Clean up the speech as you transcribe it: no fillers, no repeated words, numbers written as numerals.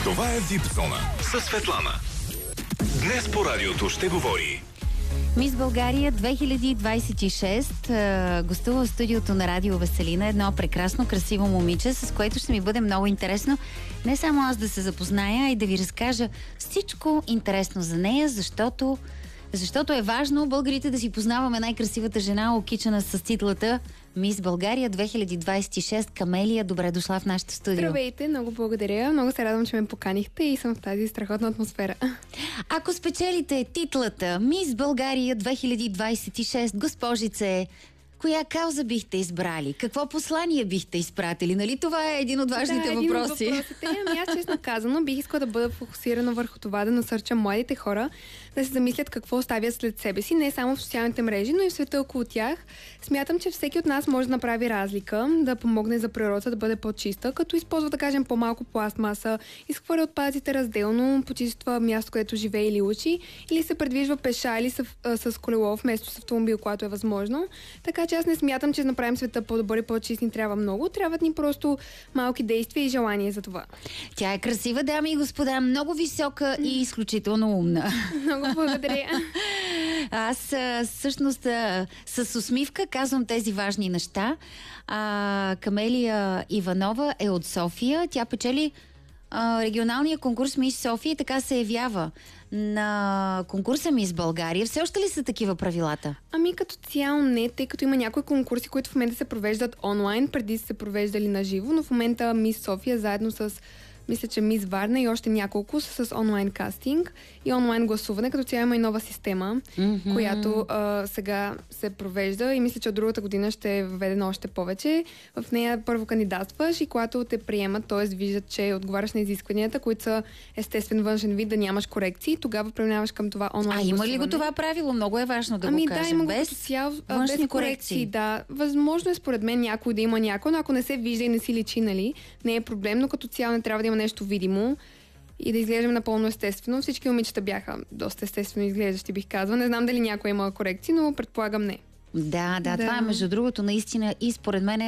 Това е Випзона със Светлана. Днес по радиото ще говори Мис България 2026 гостува в студиото на Радио Веселина. Едно прекрасно, красиво момиче, с което ще ми бъде много интересно не само аз да се запозная, а и да ви разкажа всичко интересно за нея, защото е важно българите да си познаваме най-красивата жена, окичана с титлата Мис България 2026. Камелия, добре дошла в нашото студио. Здравейте, много благодаря. Много се радвам, че ме поканихте и съм в тази страхотна атмосфера. Ако спечелите титлата Мис България 2026, госпожице, коя кауза бихте избрали? Какво послание бихте изпратили? Нали това е един от важните въпроси? Един от въпросите. Аз честно казано бих искала да бъда фокусирана върху това да насърча младите хора да се замислят какво оставят след себе си, не само в социалните мрежи, но и в света около тях. Смятам, че всеки от нас може да направи разлика, да помогне за природата да бъде по-чиста, като използва, да кажем, по-малко пластмаса, изхвърля отпадъците разделно, почиства място, където живее или учи, или се придвижва пеша или с колело вместо с автомобил, когато е възможно. Така че аз не смятам, че да направим света по-добър и по-чист ни трябва много. Трябват ни просто малки действия и желание за това. Тя е красива, дами и господа, много висока и изключително умна. Много благодаря. Аз всъщност с усмивка казвам тези важни неща. Камелия Иванова е от София. Тя печели регионалния конкурс Мис София и така се явява на конкурса Мис България. Все още ли са такива правилата? Ами като цяло не, тъй като има някои конкурси, които в момента се провеждат онлайн, преди са се провеждали на живо, но в момента Мис София заедно с мисля, че Мис Варна и още няколко са с онлайн кастинг и онлайн гласуване. Като цяло има и нова система, която сега се провежда и мисля, че от другата година ще е въведена още повече. В нея първо кандидатстваш и когато те приемат, т.е. виждат, че отговаряш на изискванията, които са естествен външен вид, да нямаш корекции, тогава преминаваш към това онлайн гласуване. Има ли го това правило? Много е важно да го кажем. Да, има без като цяло, външни корекции. Да, възможно е според мен някой да има някой, но ако не се вижда и не си личи, нали, не е проблем, но като цяло не трябва да има нещо видимо и да изглеждаме напълно естествено. Всички момичета бяха доста естествено изглеждащи, бих казала. Не знам дали някой има корекции, но предполагам не. Да, това е между другото наистина и според мен